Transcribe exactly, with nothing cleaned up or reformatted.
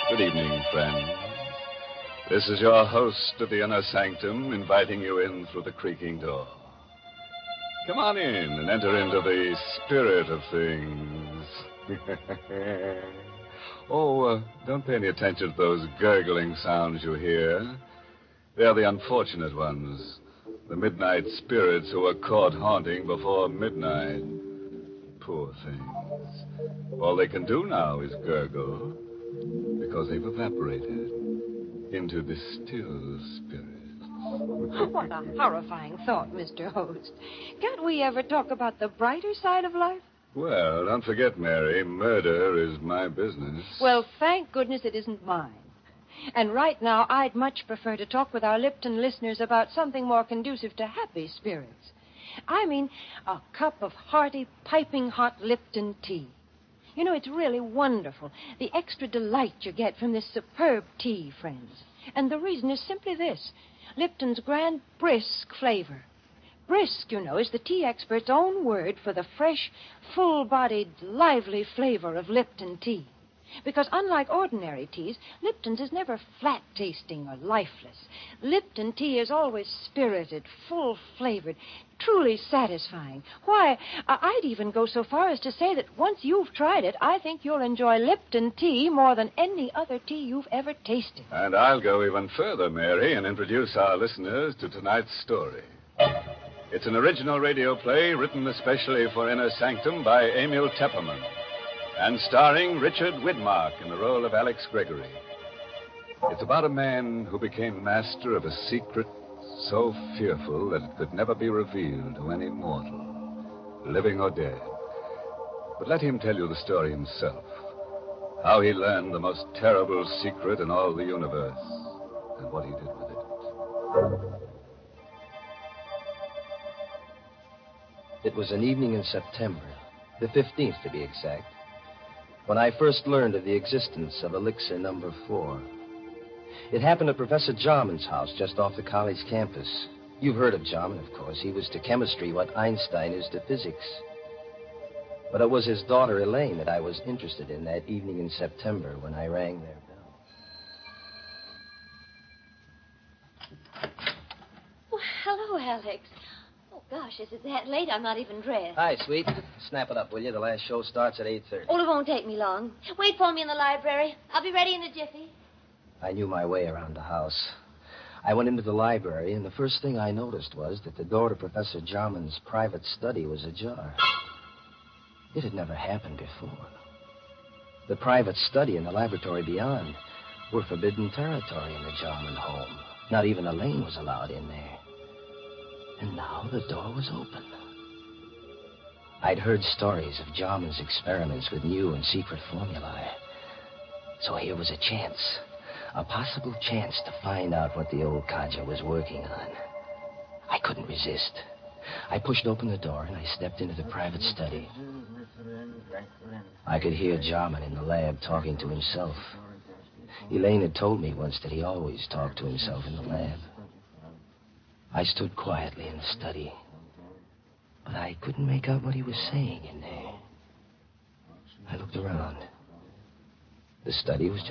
Good evening, friends. This is your host of the Inner Sanctum inviting you in through the creaking door. Come on in and enter into the spirit of things. oh, uh, don't pay any attention to those gurgling sounds you hear. They're the unfortunate ones. The midnight spirits who were caught haunting before midnight. Poor things. All they can do now is gurgle because they've evaporated into distilled spirits. What a horrifying thought, Mister Host. Can't we ever talk about the brighter side of life? Well, don't forget, Mary, murder is my business. Well, thank goodness it isn't mine. And right now, I'd much prefer to talk with our Lipton listeners about something more conducive to happy spirits. I mean, a cup of hearty, piping hot Lipton tea. You know, it's really wonderful, the extra delight you get from this superb tea, friends. And the reason is simply this. Lipton's grand brisk flavor. Brisk, you know, is the tea expert's own word for the fresh, full-bodied, lively flavor of Lipton tea. Because unlike ordinary teas, Lipton's is never flat-tasting or lifeless. Lipton tea is always spirited, full-flavored, truly satisfying. Why, I'd even go so far as to say that once you've tried it, I think you'll enjoy Lipton tea more than any other tea you've ever tasted. And I'll go even further, Mary, and introduce our listeners to tonight's story. It's an original radio play written especially for Inner Sanctum by Emil Tepperman, and starring Richard Widmark in the role of Alex Gregory. It's about a man who became master of a secret so fearful that it could never be revealed to any mortal, living or dead. But let him tell you the story himself, how he learned the most terrible secret in all the universe, and what he did with it. It was an evening in September, the fifteenth to be exact, when I first learned of the existence of elixir number four. It happened at Professor Jarman's house just off the college campus. You've heard of Jarman, of course. He was to chemistry what Einstein is to physics. But it was his daughter, Elaine, that I was interested in that evening in September when I rang their bell. Well, hello, Alex. Oh, gosh, is it that late? I'm not even dressed. Hi, sweet. Snap it up, will you? The last show starts at eight thirty. Oh, it won't take me long. Wait for me in the library. I'll be ready in a jiffy. I knew my way around the house. I went into the library, and the first thing I noticed was that the door to Professor Jarman's private study was ajar. It had never happened before. The private study and the laboratory beyond were forbidden territory in the Jarman home. Not even Elaine was allowed in there. And now the door was open. I'd heard stories of Jarman's experiments with new and secret formulae. So here was a chance, a possible chance to find out what the old codger was working on. I couldn't resist. I pushed open the door and I stepped into the private study. I could hear Jarman in the lab talking to himself. Elaine had told me once that he always talked to himself in the lab. I stood quietly in the study, but I couldn't make out what he was saying in there. I looked around. The study was